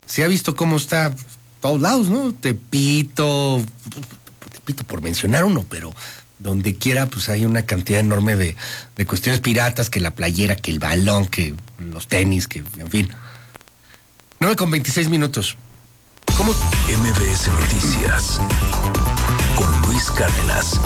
Se ha visto cómo está a todos lados, ¿no? Tepito por mencionar uno, pero donde quiera pues hay una cantidad enorme de cuestiones piratas, que la playera, que el balón, que los tenis, que en fin. 9:26. ¿Cómo? MBS Noticias con Luis Cárdenas.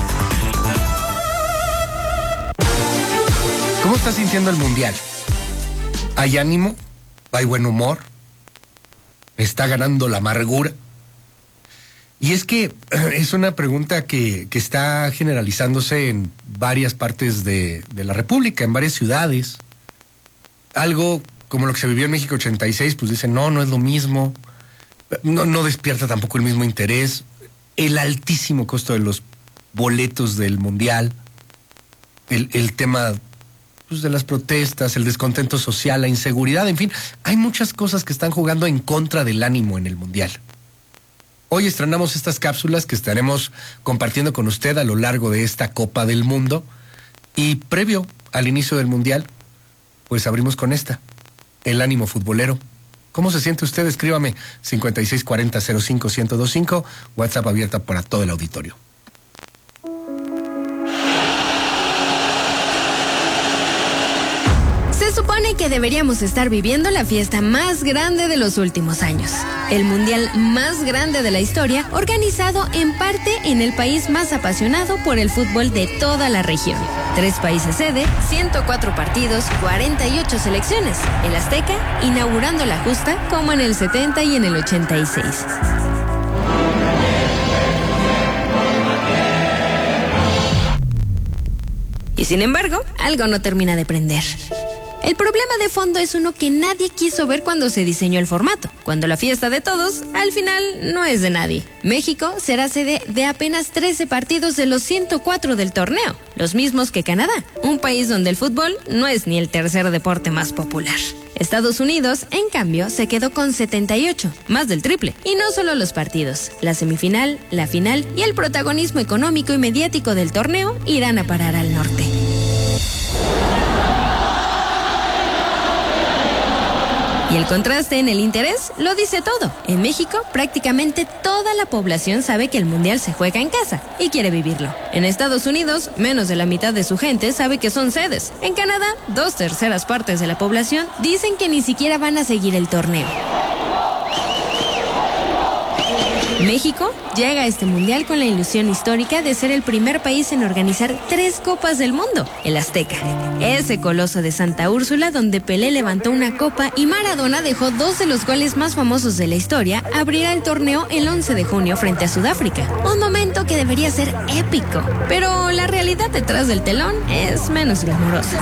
¿Cómo está sintiendo el Mundial? ¿Hay ánimo? ¿Hay buen humor? ¿Está ganando la amargura? Y es que es una pregunta que está generalizándose en varias partes de la República, en varias ciudades. Algo como lo que se vivió en México 86, pues dicen, no es lo mismo. No despierta tampoco el mismo interés. El altísimo costo de los boletos del Mundial. El tema pues, de las protestas, el descontento social, la inseguridad, en fin. Hay muchas cosas que están jugando en contra del ánimo en el Mundial. Hoy estrenamos estas cápsulas que estaremos compartiendo con usted a lo largo de esta Copa del Mundo. Y previo al inicio del Mundial, pues abrimos con esta, el ánimo futbolero. ¿Cómo se siente usted? Escríbame 5640-05-1025, WhatsApp abierta para todo el auditorio. Se supone que deberíamos estar viviendo la fiesta más grande de los últimos años. El mundial más grande de la historia, organizado en parte en el país más apasionado por el fútbol de toda la región. 3 países sede, 104 partidos, 48 selecciones. El Azteca, inaugurando la justa como en el 70 y en el 86. Y sin embargo, algo no termina de prender. El problema de fondo es uno que nadie quiso ver cuando se diseñó el formato, cuando la fiesta de todos, al final, no es de nadie. México será sede de apenas 13 partidos de los 104 del torneo, los mismos que Canadá, un país donde el fútbol no es ni el tercer deporte más popular. Estados Unidos, en cambio, se quedó con 78, más del triple. Y no solo los partidos, la semifinal, la final y el protagonismo económico y mediático del torneo irán a parar al norte. Y el contraste en el interés lo dice todo. En México, prácticamente toda la población sabe que el Mundial se juega en casa y quiere vivirlo. En Estados Unidos, menos de la mitad de su gente sabe que son sedes. En Canadá, 2/3 partes de la población dicen que ni siquiera van a seguir el torneo. México llega a este mundial con la ilusión histórica de ser el primer país en organizar 3 Copas del Mundo, el Azteca. Ese coloso de Santa Úrsula donde Pelé levantó una copa y Maradona dejó 2 de los goles más famosos de la historia, abrirá el torneo el 11 de junio frente a Sudáfrica. Un momento que debería ser épico, pero la realidad detrás del telón es menos glamorosa.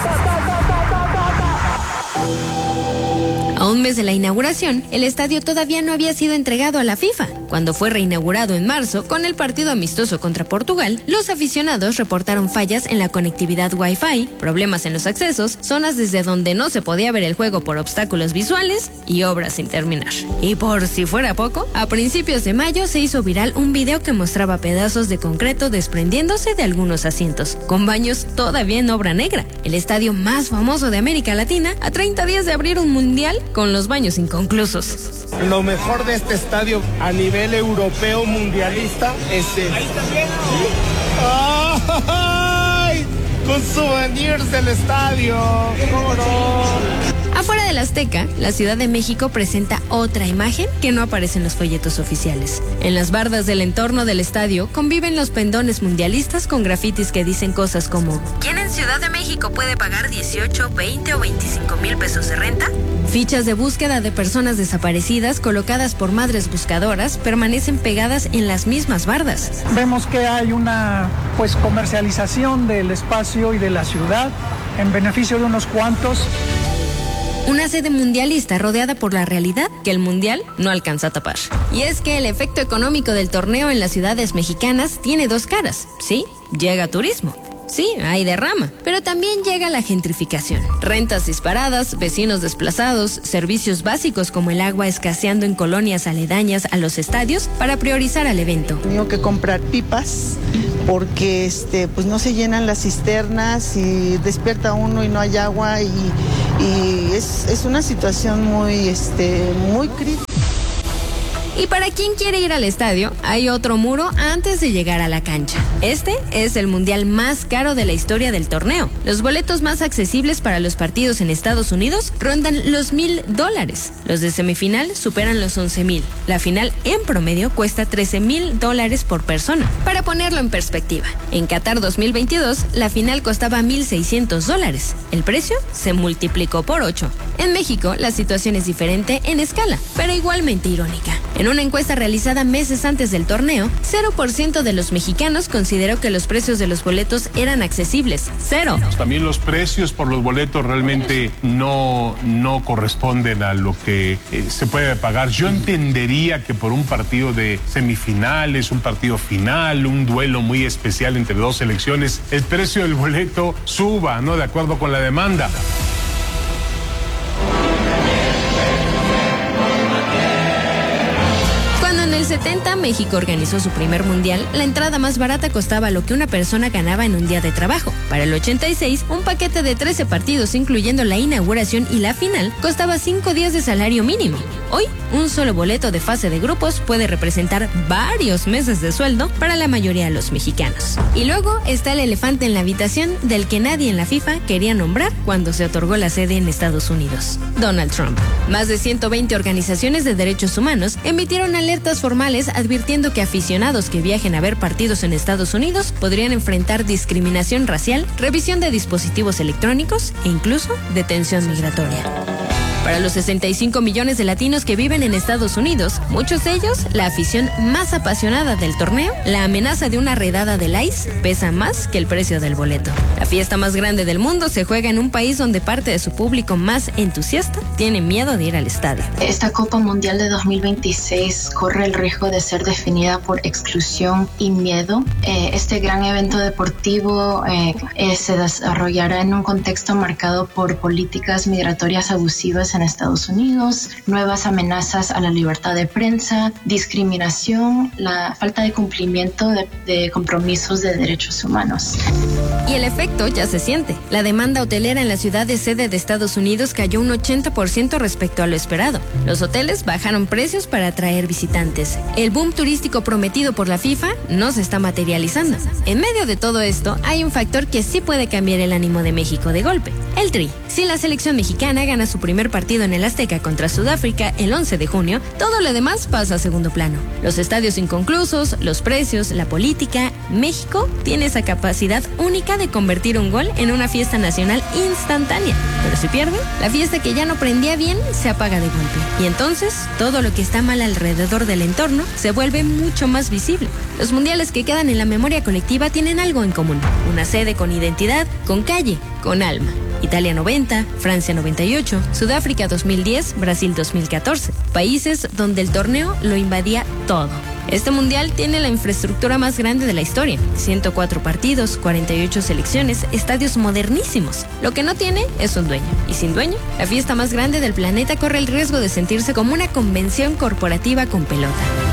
A un mes de la inauguración, el estadio todavía no había sido entregado a la FIFA. Cuando fue reinaugurado en marzo, con el partido amistoso contra Portugal, los aficionados reportaron fallas en la conectividad Wi-Fi, problemas en los accesos, zonas desde donde no se podía ver el juego por obstáculos visuales y obras sin terminar. Y por si fuera poco, a principios de mayo se hizo viral un video que mostraba pedazos de concreto desprendiéndose de algunos asientos, con baños todavía en obra negra. El estadio más famoso de América Latina, a 30 días de abrir un mundial, con los baños inconclusos. Lo mejor de este estadio a nivel europeo mundialista es ¡ay! Con souvenirs del estadio. ¿Cómo no? Afuera del Azteca, la Ciudad de México presenta otra imagen que no aparece en los folletos oficiales. En las bardas del entorno del estadio conviven los pendones mundialistas con grafitis que dicen cosas como ¿quién en Ciudad de México puede pagar 18, 20 o 25 mil pesos de renta? Fichas de búsqueda de personas desaparecidas colocadas por madres buscadoras permanecen pegadas en las mismas bardas. Vemos que hay una comercialización del espacio y de la ciudad en beneficio de unos cuantos. Una sede mundialista rodeada por la realidad que el mundial no alcanza a tapar. Y es que el efecto económico del torneo en las ciudades mexicanas tiene 2 caras. Sí, llega turismo. Sí, hay derrama, pero también llega la gentrificación. Rentas disparadas, vecinos desplazados, servicios básicos como el agua escaseando en colonias aledañas a los estadios para priorizar al evento. Tengo que comprar pipas porque pues no se llenan las cisternas y despierta uno y no hay agua y es una situación muy crítica. Y para quien quiere ir al estadio, hay otro muro antes de llegar a la cancha. Este es el mundial más caro de la historia del torneo. Los boletos más accesibles para los partidos en Estados Unidos rondan los $1,000. Los de semifinal superan los 11,000. La final en promedio cuesta $13,000 por persona. Para ponerlo en perspectiva, en Qatar 2022 la final costaba $1,600. El precio se multiplicó por 8. En México la situación es diferente en escala, pero igualmente irónica. En una encuesta realizada meses antes del torneo, 0% de los mexicanos consideró que los precios de los boletos eran accesibles. 0. También los precios por los boletos realmente no corresponden a lo que se puede pagar. Yo entendería que por un partido de semifinales, un partido final, un duelo muy especial entre dos selecciones, el precio del boleto suba, ¿no? De acuerdo con la demanda. En el 70, México organizó su primer mundial. La entrada más barata costaba lo que una persona ganaba en un día de trabajo. Para el 86, un paquete de 13 partidos, incluyendo la inauguración y la final, costaba 5 días de salario mínimo. Hoy, un solo boleto de fase de grupos puede representar varios meses de sueldo para la mayoría de los mexicanos. Y luego está el elefante en la habitación del que nadie en la FIFA quería nombrar cuando se otorgó la sede en Estados Unidos: Donald Trump. Más de 120 organizaciones de derechos humanos emitieron alertas formales advirtiendo que aficionados que viajen a ver partidos en Estados Unidos podrían enfrentar discriminación racial, revisión de dispositivos electrónicos e incluso detención migratoria. Para los 65 millones de latinos que viven en Estados Unidos, muchos de ellos, la afición más apasionada del torneo, la amenaza de una redada del ICE pesa más que el precio del boleto. La fiesta más grande del mundo se juega en un país donde parte de su público más entusiasta tiene miedo de ir al estadio. Esta Copa Mundial de 2026 corre el riesgo de ser definida por exclusión y miedo. Este gran evento deportivo se desarrollará en un contexto marcado por políticas migratorias abusivas en Estados Unidos, nuevas amenazas a la libertad de prensa, discriminación, la falta de cumplimiento de compromisos de derechos humanos. Y el efecto ya se siente. La demanda hotelera en la ciudad de sede de Estados Unidos cayó un 80% respecto a lo esperado. Los hoteles bajaron precios para atraer visitantes. El boom turístico prometido por la FIFA no se está materializando. En medio de todo esto, hay un factor que sí puede cambiar el ánimo de México de golpe: el Tri. Si la selección mexicana gana su primer partido en el Azteca contra Sudáfrica el 11 de junio, todo lo demás pasa a segundo plano. Los estadios inconclusos, los precios, la política. México tiene esa capacidad única de convertir un gol en una fiesta nacional instantánea. Pero si pierde, la fiesta que ya no prendía bien se apaga de golpe. Y entonces, todo lo que está mal alrededor del entorno se vuelve mucho más visible. Los mundiales que quedan en la memoria colectiva tienen algo en común: una sede con identidad, con calle, con alma. Italia 90, Francia 98, Sudáfrica 2010, Brasil 2014. Países donde el torneo lo invadía todo. Este mundial tiene la infraestructura más grande de la historia: 104 partidos, 48 selecciones, estadios modernísimos. Lo que no tiene es un dueño. Y sin dueño, la fiesta más grande del planeta corre el riesgo de sentirse como una convención corporativa con pelota.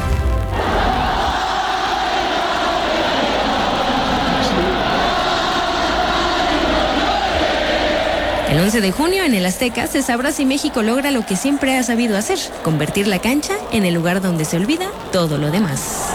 El 11 de junio en el Azteca se sabrá si México logra lo que siempre ha sabido hacer: convertir la cancha en el lugar donde se olvida todo lo demás.